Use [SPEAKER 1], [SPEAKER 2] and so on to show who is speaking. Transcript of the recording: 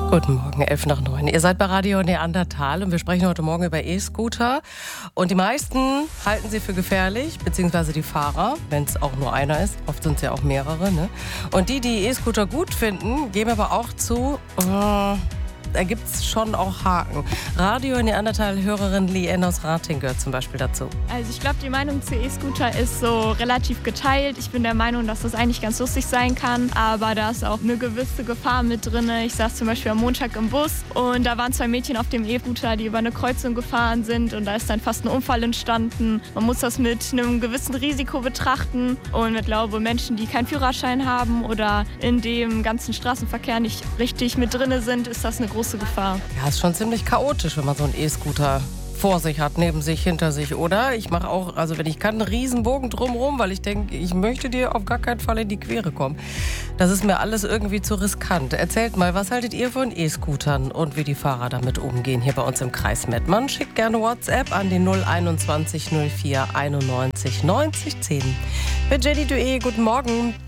[SPEAKER 1] Guten Morgen, 8:11. Ihr seid bei Radio Neandertal und wir sprechen heute Morgen über E-Scooter. Und die meisten halten sie für gefährlich, beziehungsweise die Fahrer, wenn es auch nur einer ist. Oft sind es ja auch mehrere. Ne? Und die E-Scooter gut finden, geben aber auch zu, da gibt es schon auch Haken. Radio Neandertal-Hörerin Lien aus Rating gehört zum Beispiel dazu.
[SPEAKER 2] Also ich glaube, die Meinung zu E-Scooter ist so relativ geteilt. Ich bin der Meinung, dass das eigentlich ganz lustig sein kann, aber da ist auch eine gewisse Gefahr mit drin. Ich saß zum Beispiel am Montag im Bus und da waren 2 Mädchen auf dem E-Scooter, die über eine Kreuzung gefahren sind und da ist dann fast ein Unfall entstanden. Man muss das mit einem gewissen Risiko betrachten und ich glaube, Menschen, die keinen Führerschein haben oder in dem ganzen Straßenverkehr nicht richtig mit drin sind, ist das eine große Gefahr.
[SPEAKER 1] Ja, ist schon ziemlich chaotisch, wenn man so einen E-Scooter vor sich hat, neben sich, hinter sich, oder? Ich mache auch, also wenn ich kann, einen Riesenbogen drumherum, weil ich denke, ich möchte dir auf gar keinen Fall in die Quere kommen. Das ist mir alles irgendwie zu riskant. Erzählt mal, was haltet ihr von E-Scootern und wie die Fahrer damit umgehen? Hier bei uns im Kreis Mettmann. Schickt gerne WhatsApp an die 021 04 91 90 10. Bei Jenny Dué, guten Morgen.